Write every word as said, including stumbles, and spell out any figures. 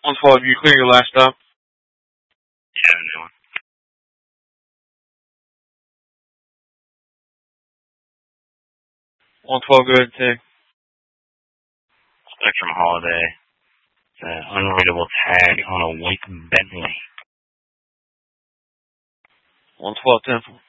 one twelve, you clear your last stop? Yeah, no one. one twelve, go ahead and take. Spectrum Holiday. It's an unreadable tag on a white Bentley. one twelve, Temple.